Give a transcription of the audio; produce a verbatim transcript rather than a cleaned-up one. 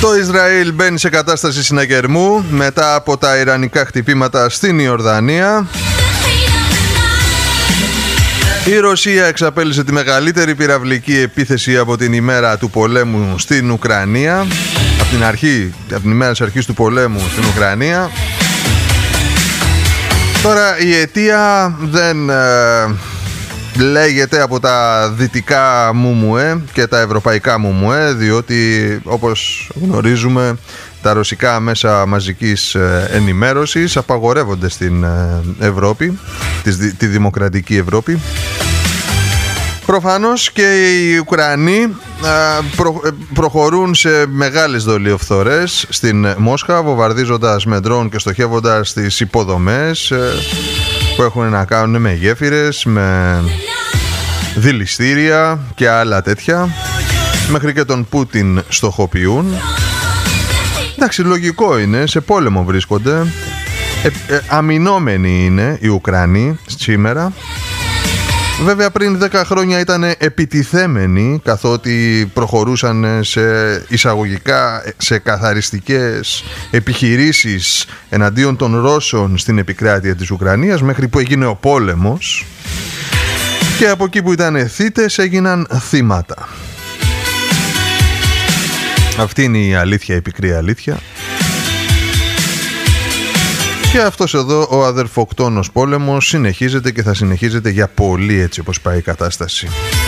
Το Ισραήλ μπαίνει σε κατάσταση συναγερμού μετά από τα ιρανικά χτυπήματα στην Ιορδανία. Η Ρωσία εξαπέλυσε τη μεγαλύτερη πυραυλική επίθεση από την ημέρα του πολέμου στην Ουκρανία. Από την αρχή, από την ημέρα της αρχής του πολέμου στην Ουκρανία. Τώρα η αιτία δεν ε, λέγεται από τα δυτικά μουμουέ και τα ευρωπαϊκά μουμουέ, διότι όπως γνωρίζουμε τα ρωσικά μέσα μαζικής ενημέρωσης απαγορεύονται στην Ευρώπη, τη δημοκρατική Ευρώπη. Προφανώς και οι Ουκρανοί προ, προχωρούν σε μεγάλες δολιοφθορές στην Μόσχα, βομβαρδίζοντας με ντρόουν και στοχεύοντας τις υποδομές που έχουν να κάνουν με γέφυρες, με δηληστήρια και άλλα τέτοια. Μέχρι και τον Πούτιν στοχοποιούν. Εντάξει, λογικό είναι, σε πόλεμο βρίσκονται. ε, ε, αμυνόμενοι είναι οι Ουκρανοί σήμερα. Βέβαια πριν δέκα χρόνια ήταν επιτιθέμενοι, καθότι προχωρούσαν σε εισαγωγικά σε καθαριστικές επιχειρήσεις εναντίον των Ρώσων στην επικράτεια της Ουκρανίας, μέχρι που έγινε ο πόλεμος και από εκεί που ήταν θύτες έγιναν θύματα. Αυτή είναι η αλήθεια, η πικρή αλήθεια. Και αυτός εδώ ο αδερφοκτόνος πόλεμος συνεχίζεται και θα συνεχίζεται για πολύ, έτσι όπως πάει η κατάσταση.